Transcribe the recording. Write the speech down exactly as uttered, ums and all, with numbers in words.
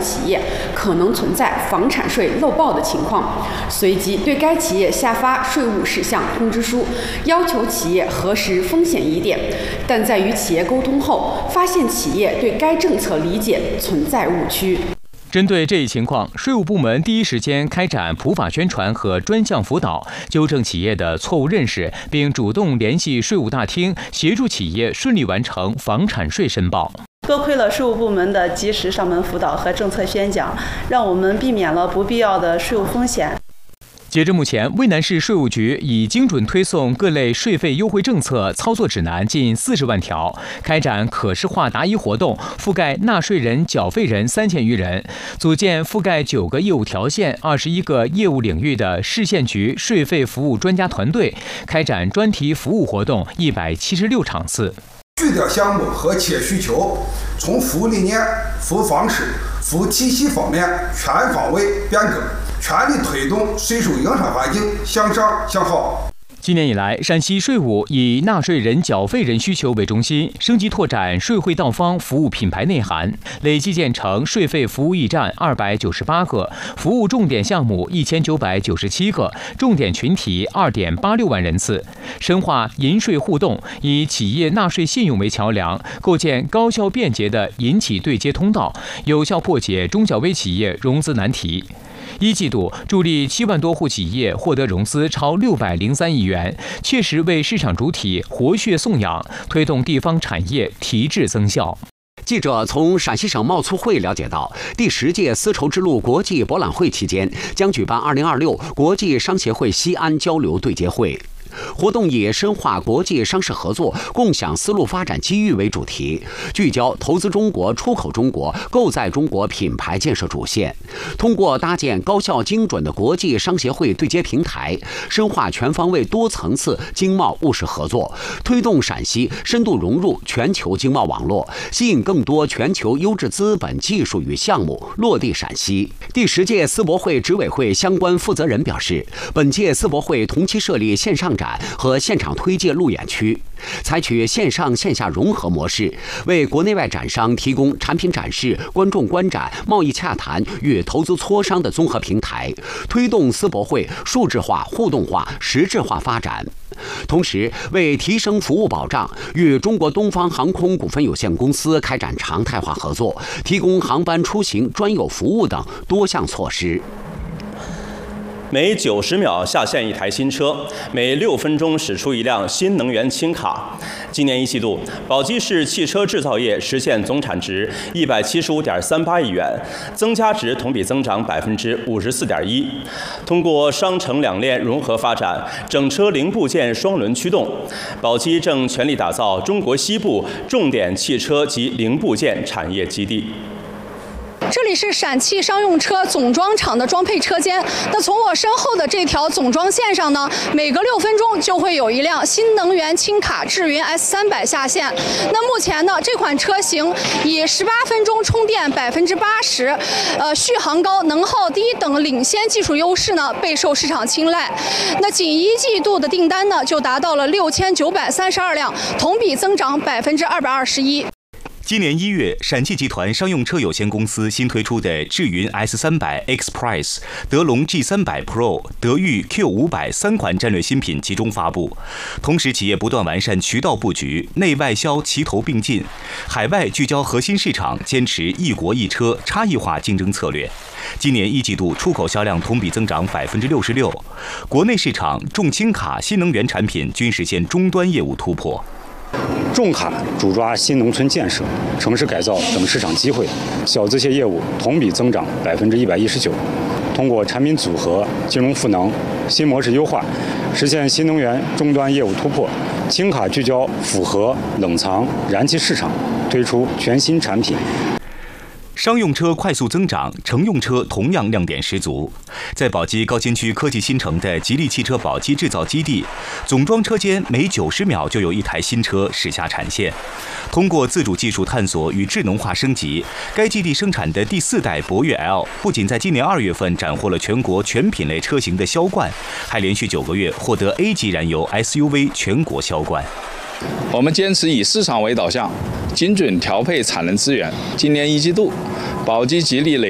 企业可能存在房产税漏报的情况，随即对该企业下发税务事项通知书，要求企业核实风险疑点。但在与企业沟通后，发现企业对该政策理解存在误区。 针对这一情况，税务部门第一时间开展普法宣传和专项辅导，纠正企业的错误认识，并主动联系税务大厅，协助企业顺利完成房产税申报。 多亏了税务部门的及时上门辅导和政策宣讲，让我们避免了不必要的税务风险。 截至目前，渭南市税务局已精准推送各类税费优惠政策操作指南近四十万条，开展可视化答疑活动，覆盖纳税人、缴费人三千余人，组建覆盖九个业务条线、二十一个业务领域的市县局税费服务专家团队，开展专题服务活动一百七十六场次。 具体项目和企业需求，从服务理念、服务方式、服务体系方面全方位变革，全力推动税收营商环境向上向好。 今年以来，陕西税务以纳税人、缴费人需求为中心，升级拓展税会到方服务品牌内涵，累计建成税费服务驿站二百九十八个，服务重点项目一千九百九十七个，重点群体二点八六万人次。深化银税互动，以企业纳税信用为桥梁，构建高效便捷的银企对接通道，有效破解中小微企业融资难题。一季度助力七万多户企业获得融资超六百零三亿元，切实为市场主体活血送氧，推动地方产业提质增效。 记者从陕西省贸促会了解到，第十届丝绸之路国际博览会期间将举办二零二六国际商协会西安交流对接会。活动以深化国际商事合作、共享丝路发展机遇为主题，聚焦投资中国、出口中国、构在中国品牌建设主线。通过搭建高效精准的国际商协会对接平台，深化全方位多层次经贸务实合作，推动陕西深度融入全球经贸网络，吸引更多全球优质资本、技术与项目落地陕西。第十届丝博会执委会相关负责人表示，本届丝博会同期设立线上展和现场推介路演区，采取线上线下融合模式，为国内外展商提供产品展示、观众观展、贸易洽谈与投资磋商的综合平台，推动丝博会数字化、互动化、实质化发展。同时，为提升服务保障，与中国东方航空股份有限公司开展常态化合作，提供航班出行专有服务等多项措施。 每九十秒下线一台新车，每六分钟驶出一辆新能源轻卡。今年一季度，宝鸡市汽车制造业实现总产值一百七十五点三八亿元，增加值同比增长百分之五十四点一。通过商城两链融合发展，整车零部件双轮驱动，宝鸡正全力打造中国西部重点汽车及零部件产业基地。 这里是陕汽商用车总装厂的装配车间。那从我身后的这条总装线上呢，每隔六分钟就会有一辆新能源轻卡智云 S 三百下线。那目前呢，这款车型以十八分钟充电百分之八十，呃，续航高、能耗低等领先技术优势呢，备受市场青睐。那仅一季度的订单呢，就达到了六千九百三十二辆，同比增长百分之二百二十一。 今年一月，陕汽集团商用车有限公司新推出的智云 S 三百 Express、德龙 G 三百 Pro、德裕 Q 五百三款战略新品集中发布。同时，企业不断完善渠道布局，内外销齐头并进，海外聚焦核心市场，坚持一国一车差异化竞争策略。今年一季度出口销量同比增长百分之六十六，国内市场重轻卡、新能源产品均实现终端业务突破。 重卡主抓新农村建设、城市改造等市场机会，小资械业务同比增长百分之一百一十九。通过产品组合、金融赋能、新模式优化，实现新能源终端业务突破。轻卡聚焦复合、冷藏、燃气市场，推出全新产品。 商用车快速增长，乘用车同样亮点十足。在宝鸡高新区科技新城的吉利汽车宝鸡制造基地，总装车间每九十秒就有一台新车驶下产线。通过自主技术探索与智能化升级，该基地生产的第四代博越 L 不仅在今年二月份斩获了全国全品类车型的销冠，还连续九个月获得 A 级燃油 S U V 全国销冠。 我们坚持以市场为导向，精准调配产能资源。今年一季度，宝鸡吉利累